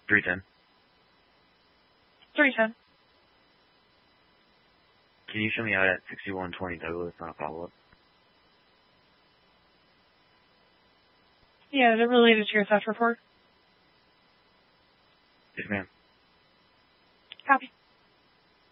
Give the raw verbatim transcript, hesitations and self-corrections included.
three ten. three ten. Can you show me out at sixty-one twenty Douglas on a follow-up? Yeah, is it related to your theft report? Yes, ma'am. Copy.